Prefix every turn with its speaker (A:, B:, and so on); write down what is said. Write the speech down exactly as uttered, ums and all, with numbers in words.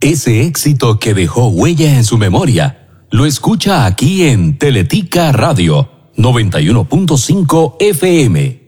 A: Ese éxito que dejó huella en su memoria lo escucha aquí en Teletica Radio noventa y uno punto cinco F M.